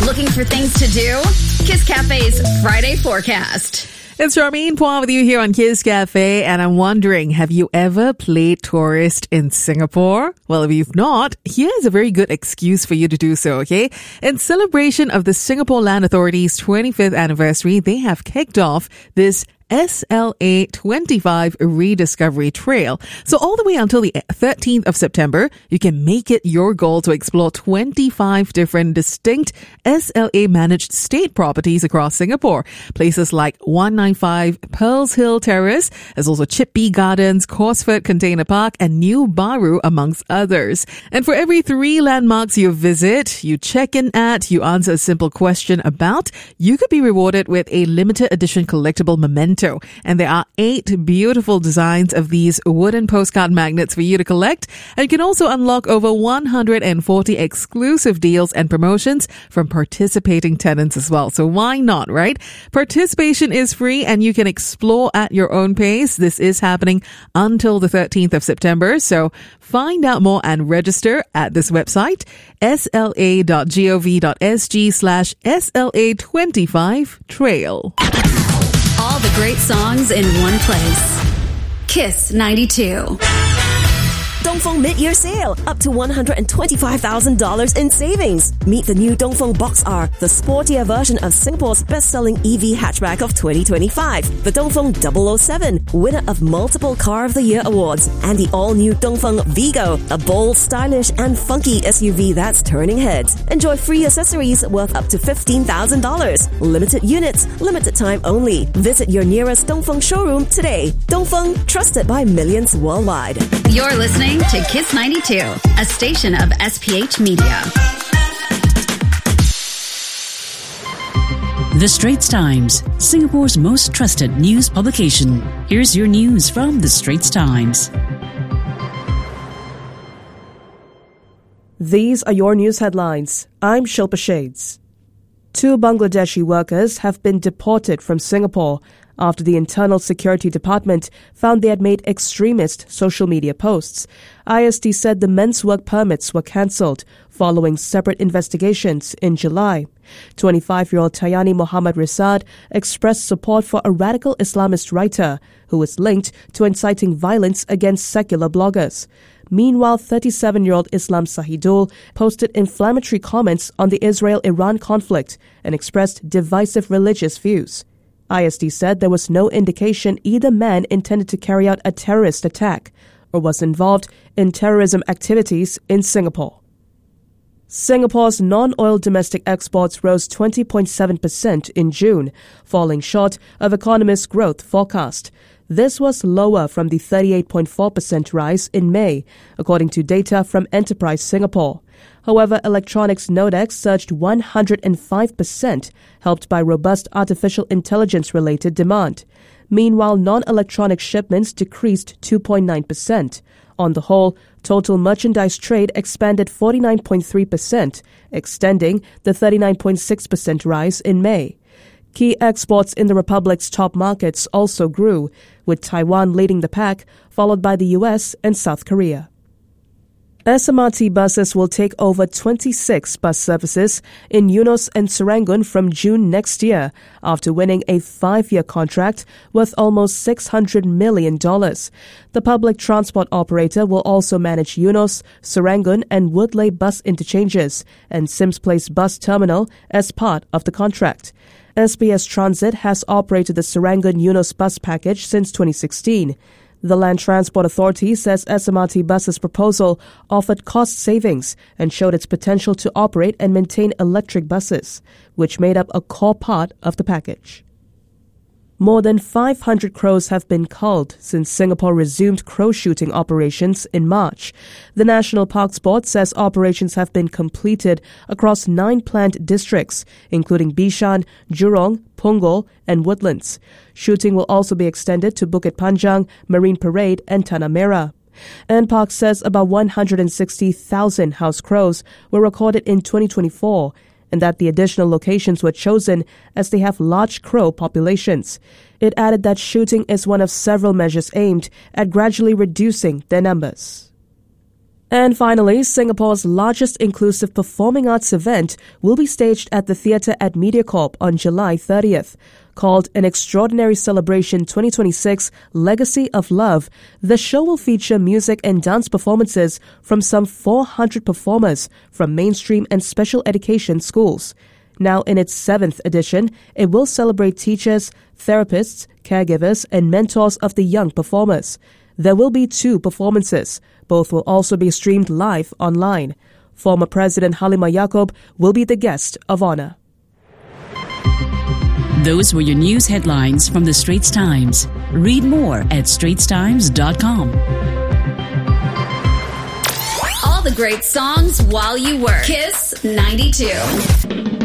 Looking for things to do? Kiss Cafe's Friday Forecast. It's Charmaine Pua with you here on Kiss Cafe, and I'm wondering, have you ever played tourist in Singapore? Well, if you've not, here's a very good excuse for you to do so, okay? In celebration of the Singapore Land Authority's 25th anniversary, they have kicked off this SLA 25 Rediscovery Trail. So all the way until the 13th of September, you can make it your goal to explore 25 different distinct SLA managed state properties across Singapore. Places like 195 Pearls Hill Terrace, as also Chippy Gardens, Corsford Container Park, and New Baru, amongst others. And for every 3 landmarks you visit, you check in at, you answer a simple question about, you could be rewarded with a limited edition collectible memento. And there are 8 beautiful designs of these wooden postcard magnets for you to collect. And you can also unlock over 140 exclusive deals and promotions from participating tenants as well. So why not, right? Participation is free and you can explore at your own pace. This is happening until the 13th of September. So find out more and register at this website, sla.gov.sg/SLA25Trail. All the great songs in one place. Kiss 92. Dongfeng Mid-Year Sale, up to $125,000 in savings. Meet the new Dongfeng Box R, the sportier version of Singapore's best-selling EV hatchback of 2025. The Dongfeng 007, winner of multiple Car of the Year awards. And the all-new Dongfeng Vigo, a bold, stylish and funky SUV that's turning heads. Enjoy free accessories worth up to $15,000. Limited units, limited time only. Visit your nearest Dongfeng showroom today. Dongfeng, trusted by millions worldwide. You're listening to Kiss 92, a station of SPH Media. The Straits Times, Singapore's most trusted news publication. Here's your news from The Straits Times. These are your news headlines. I'm Shilpa Shades. 2 Bangladeshi workers have been deported from Singapore after the Internal Security Department found they had made extremist social media posts. IST said the men's work permits were cancelled following separate investigations in July. 25-year-old Tayani Mohammad Risad expressed support for a radical Islamist writer who was linked to inciting violence against secular bloggers. Meanwhile, 37-year-old Islam Sahidul posted inflammatory comments on the Israel-Iran conflict and expressed divisive religious views. ISD said there was no indication either man intended to carry out a terrorist attack or was involved in terrorism activities in Singapore. Singapore's non-oil domestic exports rose 20.7% in June, falling short of economists' growth forecast. This was lower from the 38.4% rise in May, according to data from Enterprise Singapore. However, electronics Nodex surged 105%, helped by robust artificial intelligence-related demand. Meanwhile, non-electronic shipments decreased 2.9%. On the whole, total merchandise trade expanded 49.3%, extending the 39.6% rise in May. Key exports in the Republic's top markets also grew, with Taiwan leading the pack, followed by the US and South Korea. SMRT buses will take over 26 bus services in Eunos and Serangoon from June next year after winning a 5-year contract worth almost $600 million. The public transport operator will also manage Eunos, Serangoon and Woodleigh bus interchanges and Sims Place bus terminal as part of the contract. SBS Transit has operated the Serangoon-Eunos bus package since 2016. The Land Transport Authority says SMRT buses' proposal offered cost savings and showed its potential to operate and maintain electric buses, which made up a core part of the package. More than 500 crows have been culled since Singapore resumed crow shooting operations in March. The National Parks Board says operations have been completed across 9 planned districts, including Bishan, Jurong, Punggol, and Woodlands. Shooting will also be extended to Bukit Panjang, Marine Parade, and Tanah Merah. NParks says about 160,000 house crows were recorded in 2024, and that the additional locations were chosen as they have large crow populations. It added that shooting is one of several measures aimed at gradually reducing their numbers. And finally, Singapore's largest inclusive performing arts event will be staged at the theatre at MediaCorp on July 30th. Called An Extraordinary Celebration 2026 Legacy of Love, the show will feature music and dance performances from some 400 performers from mainstream and special education schools. Now in its 7th edition, it will celebrate teachers, therapists, caregivers, and mentors of the young performers. There will be 2 performances. Both will also be streamed live online. Former President Halimah Yacob will be the guest of honor. Those were your news headlines from the Straits Times. Read more at straitstimes.com. All the great songs while you work. Kiss 92.